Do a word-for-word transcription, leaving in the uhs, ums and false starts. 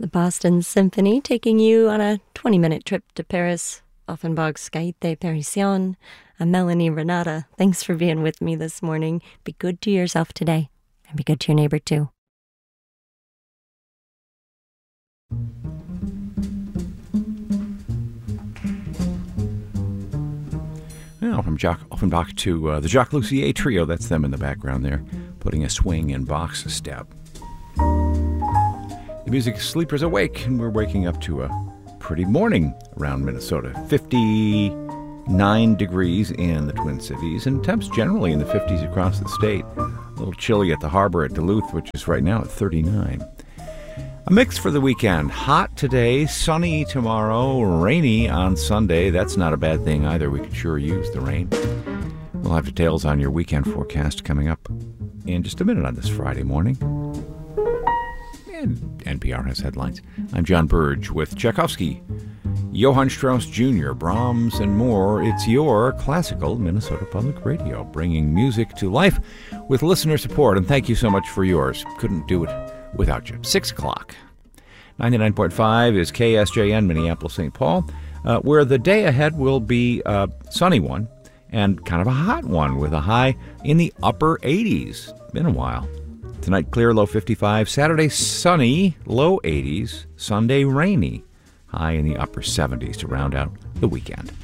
The Boston Symphony taking you on a twenty-minute trip to Paris. Offenbach's Skyte Parisienne. I'm Melanie Renata. Thanks for being with me this morning. Be good to yourself today, and be good to your neighbor too. Now, from Jacques Offenbach to uh, the Jacques Lussier Trio, that's them in the background there, putting a swing in Bach's step. The music Sleepers Awake, and we're waking up to a pretty morning around Minnesota. fifty-nine degrees in the Twin Cities, and temps generally in the fifties across the state. A little chilly at the harbor at Duluth, which is right now at thirty-nine. A mix for the weekend. Hot today, sunny tomorrow, rainy on Sunday. That's not a bad thing either. We could sure use the rain. We'll have details on your weekend forecast coming up in just a minute on this Friday morning. And N P R has headlines. I'm John Burge with Tchaikovsky, Johann Strauss Junior, Brahms, and more. It's your classical Minnesota Public Radio, bringing music to life with listener support. And thank you so much for yours. Couldn't do it without you. Six o'clock. ninety-nine point five is K S J N, Minneapolis, Saint Paul, uh, where the day ahead will be a sunny one and kind of a hot one with a high in the upper eighties. Been a while. Tonight, clear, low fifty-five. Saturday, sunny, low eighties. Sunday, rainy, high in the upper seventies to round out the weekend.